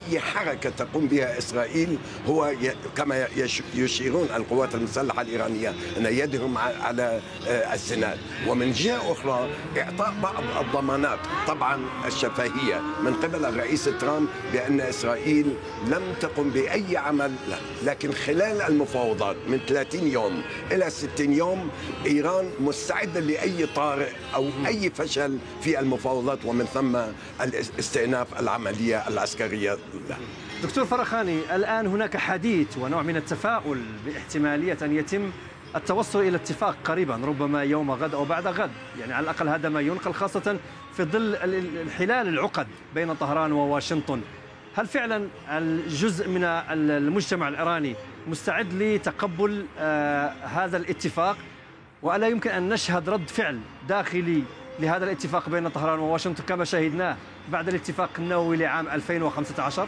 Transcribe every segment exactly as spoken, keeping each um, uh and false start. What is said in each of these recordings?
أي حركة تقوم بها إسرائيل هو كما يشيرون القوات المسلحة الإيرانية أن يدهم على السناد. ومن جهة أخرى إعطاء بعض الضمانات طبعا الشفهية من قبل الرئيس ترامب بأن إسرائيل لم تقم بأي عمل، لكن خلال المفاوضات من ثلاثين يوم إلى ستين يوم إيران مستعدة لأي طارئ أو أي فشل في المفاوضات، ومن ثم الاستئناف العملية العسكرية. دكتور فرخاني، الآن هناك حديث ونوع من التفاؤل باحتمالية أن يتم التوصل إلى اتفاق قريبا، ربما يوم غد أو بعد غد، يعني على الأقل هذا ما ينقل، خاصة في ظل الحلال العقد بين طهران وواشنطن. هل فعلا الجزء من المجتمع الإيراني مستعد لتقبل آه هذا الاتفاق، وألا يمكن أن نشهد رد فعل داخلي لهذا الاتفاق بين طهران وواشنطن كما شاهدناه بعد الاتفاق النووي لعام ألفين وخمسة عشر؟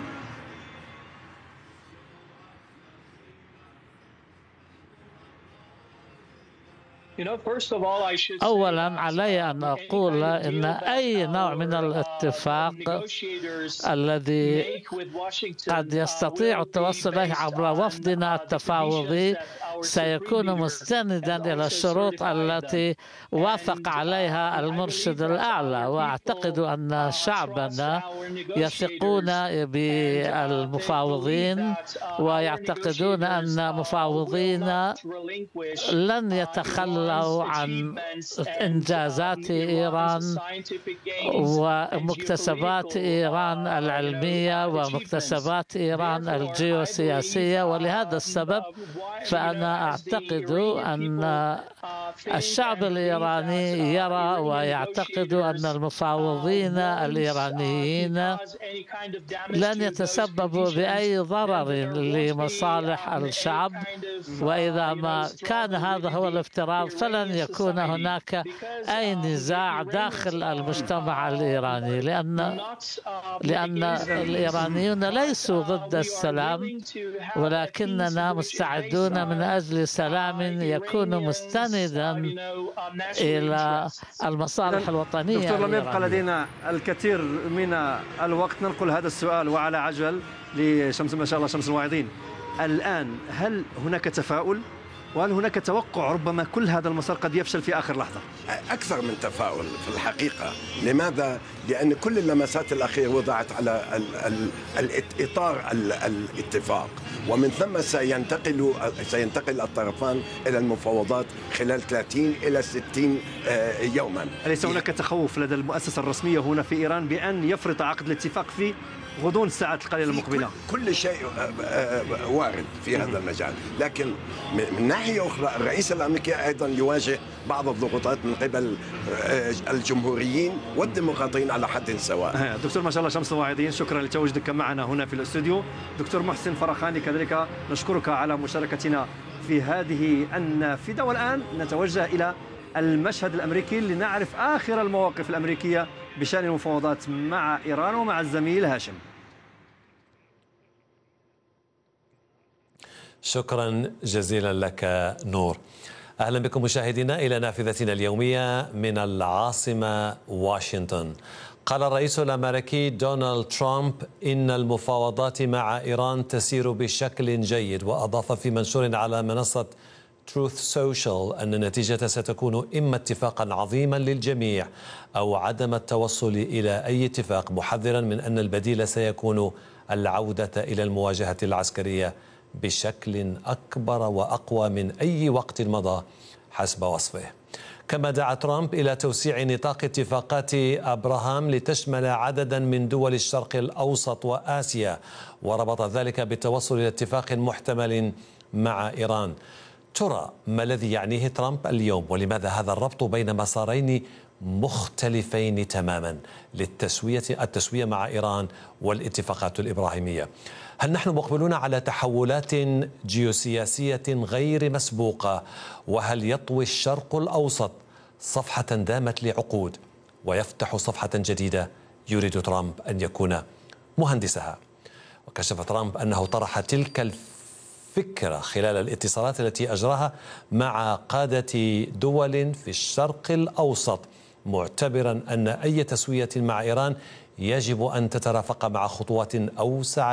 أولا علي أن أقول إن أي نوع من الاتفاق الذي قد يستطيع التوصل إليه عبر وفدنا التفاوضي سيكون مستندا إلى الشروط التي وافق عليها المرشد الأعلى، وأعتقد أن شعبنا يثقون بالمفاوضين ويعتقدون أن مفاوضين لن يتخلوا عن إنجازات إيران ومكتسبات إيران العلمية ومكتسبات إيران الجيوسياسية. ولهذا السبب فأنا أعتقد أن الشعب الإيراني يرى ويعتقد أن المفاوضين الإيرانيين لن يتسببوا بأي ضرر لمصالح الشعب، وإذا ما كان هذا هو الافتراض فلن يكون هناك أي نزاع داخل المجتمع الإيراني، لأن لأن الإيرانيون ليسوا ضد السلام، ولكننا مستعدون من أجل سلام يكون مستندا إلى المصالح الوطنية. دكتور، لم يبقى لدينا الكثير من الوقت، ننقل هذا السؤال وعلى عجل لشمس ما شاء الله شمس الواعظين. الآن هل هناك تفاؤل؟ وهل هناك توقع ربما كل هذا المسار قد يفشل في آخر لحظة؟ أكثر من تفاؤل في الحقيقة. لماذا؟ لأن كل اللمسات الأخيرة وضعت على ال ال الإطار ال الاتفاق، ومن ثم سينتقل سينتقل الطرفان إلى المفاوضات خلال ثلاثين إلى ستين يوما. أليس هناك تخوف لدى المؤسسة الرسمية هنا في إيران بأن يفرط عقد الاتفاق في غضون الساعات القليلة المقبلة؟ كل, كل شيء وارد في هذا المجال، لكن من ناحية أخرى الرئيس الأمريكي أيضا يواجه بعض الضغوطات من قبل الجمهوريين والديمقراطيين على حد سواء. دكتور ما شاء الله شمس الواعظين، شكرا لتواجدك معنا هنا في الاستوديو. دكتور محسن فرخاني كذلك نشكرك على مشاركتنا في هذه النافذة. والآن نتوجه إلى المشهد الأمريكي لنعرف آخر المواقف الأمريكية بشأن المفاوضات مع إيران ومع الزميل هاشم. شكرا جزيلا لك نور. أهلا بكم مشاهدينا إلى نافذتنا اليومية من العاصمة واشنطن. قال الرئيس الأمريكي دونالد ترامب إن المفاوضات مع إيران تسير بشكل جيد، وأضاف في منشور على منصة تروث سوشيال أن النتيجة ستكون إما اتفاقا عظيما للجميع أو عدم التوصل إلى أي اتفاق، محذرا من أن البديل سيكون العودة إلى المواجهة العسكرية بشكل أكبر وأقوى من أي وقت مضى حسب وصفه. كما دعا ترامب إلى توسيع نطاق اتفاقات أبراهام لتشمل عددا من دول الشرق الأوسط وآسيا، وربط ذلك بالتوصل إلى اتفاق محتمل مع إيران. ترى ما الذي يعنيه ترامب اليوم، ولماذا هذا الربط بين مسارين مختلفين تماما للتسوية التسوية مع إيران والاتفاقات الإبراهيمية؟ هل نحن مقبلون على تحولات جيوسياسية غير مسبوقة؟ وهل يطوي الشرق الأوسط صفحة دامت لعقود ويفتح صفحة جديدة يريد ترامب أن يكون مهندسها؟ وكشف ترامب أنه طرح تلك الفكرة خلال الاتصالات التي أجراها مع قادة دول في الشرق الأوسط، معتبرا أن أي تسوية مع إيران يجب أن تترافق مع خطوات أوسع